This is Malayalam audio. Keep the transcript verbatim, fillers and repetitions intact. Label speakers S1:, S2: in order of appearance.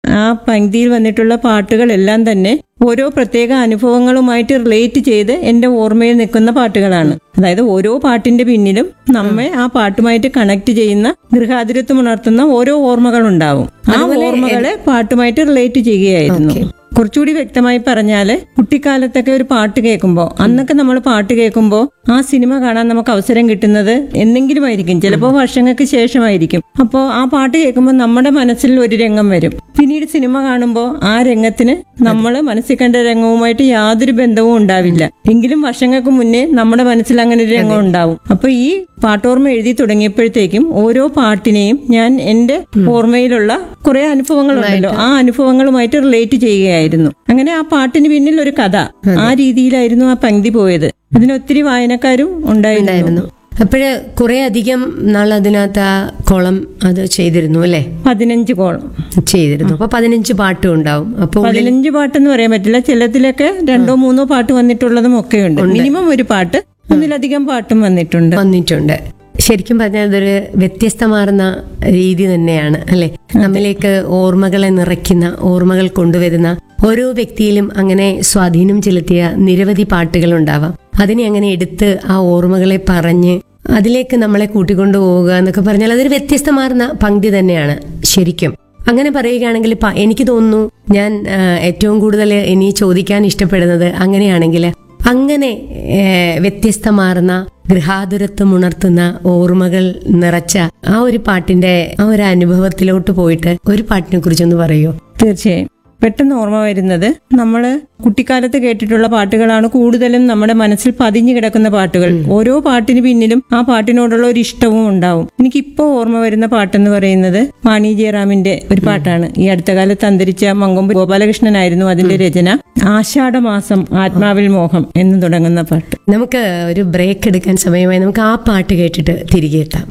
S1: ആ പങ്ക്തിയിൽ വന്നിട്ടുള്ള പാട്ടുകളെല്ലാം തന്നെ ഓരോ പ്രത്യേക അനുഭവങ്ങളുമായിട്ട് റിലേറ്റ് ചെയ്ത് എന്റെ ഓർമ്മയിൽ നിൽക്കുന്ന പാട്ടുകളാണ്. അതായത് ഓരോ പാട്ടിന്റെ പിന്നിലും നമ്മെ ആ പാട്ടുമായിട്ട് കണക്ട് ചെയ്യുന്ന ഗൃഹാതുരത്വം ഉണർത്തുന്ന ഓരോ ഓർമ്മകളുണ്ടാവും. ആ ഓർമ്മകളെ പാട്ടുമായിട്ട് റിലേറ്റ് ചെയ്യുകയായിരുന്നു. കുറച്ചുകൂടി വ്യക്തമായി പറഞ്ഞാല് കുട്ടിക്കാലത്തൊക്കെ ഒരു പാട്ട് കേൾക്കുമ്പോൾ, അന്നൊക്കെ നമ്മൾ പാട്ട് കേൾക്കുമ്പോൾ ആ സിനിമ കാണാൻ നമുക്ക് അവസരം കിട്ടുന്നത് എന്തെങ്കിലും ആയിരിക്കും, ചിലപ്പോൾ വർഷങ്ങൾക്ക് ശേഷമായിരിക്കും. അപ്പോൾ ആ പാട്ട് കേൾക്കുമ്പോൾ നമ്മുടെ മനസ്സിൽ ഒരു രംഗം വരും. പിന്നീട് സിനിമ കാണുമ്പോൾ ആ രംഗത്തിന് നമ്മൾ മനസ്സിൽ കണ്ട രംഗവുമായിട്ട് യാതൊരു ബന്ധവും ഉണ്ടാവില്ല. എങ്കിലും വർഷങ്ങൾക്ക് മുന്നേ നമ്മുടെ മനസ്സിൽ അങ്ങനെ ഒരു രംഗം ഉണ്ടാവും. അപ്പൊ ഈ പാട്ടോർമ്മ എഴുതി തുടങ്ങിയപ്പോഴത്തേക്കും ഓരോ പാട്ടിനെയും ഞാൻ എന്റെ ഓർമ്മയിലുള്ള കുറെ അനുഭവങ്ങളുണ്ടല്ലോ, ആ അനുഭവങ്ങളുമായിട്ട് റിലേറ്റ് ചെയ്യുകയായിരുന്നു. അങ്ങനെ ആ പാട്ടിന് പിന്നിൽ ഒരു കഥ, ആ രീതിയിലായിരുന്നു ആ പങ്ക്തി പോയത്. അതിന് ഒത്തിരി വായനക്കാരും ഉണ്ടായിരുന്നു.
S2: അപ്പോഴ് കുറെ അധികം നാൾ അതിനകത്ത് ആ കോളം അത് ചെയ്തിരുന്നു അല്ലെ?
S1: പതിനഞ്ച് കോളം
S2: ചെയ്തിരുന്നു. അപ്പൊ പതിനഞ്ച് പാട്ടും ഉണ്ടാവും. അപ്പൊ
S1: പതിനഞ്ച് പാട്ടെന്ന് പറയാൻ പറ്റില്ല, ചിലത്തിലൊക്കെ രണ്ടോ മൂന്നോ പാട്ട് വന്നിട്ടുള്ളതും ഒക്കെ ഉണ്ട്. മിനിമം ഒരു പാട്ട്, ഒന്നിലധികം പാട്ടും വന്നിട്ടുണ്ട്
S2: വന്നിട്ടുണ്ട് ശരിക്കും പറഞ്ഞാൽ അതൊരു വ്യത്യസ്തമാർന്ന രീതി തന്നെയാണ് അല്ലെ? നമ്മിലേക്ക് ഓർമ്മകളെ നിറയ്ക്കുന്ന, ഓർമ്മകൾ കൊണ്ടുവരുന്ന, ഓരോ വ്യക്തിയിലും അങ്ങനെ സ്വാധീനം ചെലുത്തിയ നിരവധി പാട്ടുകൾ ഉണ്ടാവാം. അതിനെ അങ്ങനെ എടുത്ത് ആ ഓർമ്മകളെ പറഞ്ഞ് അതിലേക്ക് നമ്മളെ കൂട്ടിക്കൊണ്ടു പോവുക എന്നൊക്കെ പറഞ്ഞാൽ അതൊരു വ്യത്യസ്തമാർന്ന പങ്ക്തി തന്നെയാണ് ശരിക്കും. അങ്ങനെ പറയുകയാണെങ്കിൽ എനിക്ക് തോന്നുന്നു ഞാൻ ഏറ്റവും കൂടുതൽ ഇനി ചോദിക്കാൻ ഇഷ്ടപ്പെടുന്നത് അങ്ങനെയാണെങ്കിൽ, അങ്ങനെ വ്യത്യസ്തമാർന്ന ഗൃഹാതുരത്വം ഉണർത്തുന്ന ഓർമ്മകൾ നിറച്ച ആ ഒരു പാട്ടിന്റെ ആ ഒരു അനുഭവത്തിലോട്ട് പോയിട്ട് ഒരു പാട്ടിനെ കുറിച്ചൊന്ന് പറയോ?
S1: തീർച്ചയായും. പെട്ടെന്ന് ഓർമ്മ വരുന്നത് നമ്മൾ കുട്ടിക്കാലത്ത് കേട്ടിട്ടുള്ള പാട്ടുകളാണ് കൂടുതലും നമ്മുടെ മനസ്സിൽ പതിഞ്ഞു കിടക്കുന്ന പാട്ടുകൾ. ഓരോ പാട്ടിന് പിന്നിലും ആ പാട്ടിനോടുള്ള ഒരു ഇഷ്ടവും ഉണ്ടാവും. എനിക്കിപ്പോ ഓർമ്മ വരുന്ന പാട്ടെന്ന് പറയുന്നത് വാണി ജയറാമിന്റെ ഒരു പാട്ടാണ്. ഈ അടുത്ത കാലത്ത് അന്തരിച്ച മങ്കൊമ്പ് ഗോപാലകൃഷ്ണനായിരുന്നു അതിന്റെ രചന. ആഷാഢമാസം ആത്മാവിൽ മോഹം എന്ന് തുടങ്ങുന്ന പാട്ട്.
S2: നമുക്ക് ഒരു ബ്രേക്ക് എടുക്കാൻ സമയമായി. നമുക്ക് ആ പാട്ട് കേട്ടിട്ട് തിരികെ എത്താം.